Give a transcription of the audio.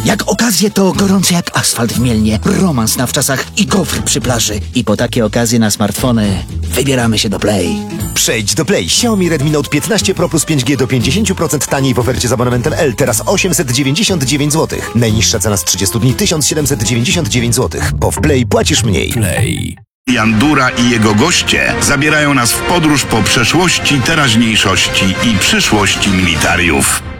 Jak okazje to gorące jak asfalt w Mielnie, romans na wczasach i gofr przy plaży. I po takie okazje na smartfony wybieramy się do Play. Przejdź do Play. Xiaomi Redmi Note 15 Pro plus 5G do 50% taniej w ofercie z abonamentem L. Teraz 899 zł. Najniższa cena z 30 dni 1799 zł. Bo w Play płacisz mniej. Play. Jandura i jego goście zabierają nas w podróż po przeszłości, teraźniejszości i przyszłości militariów.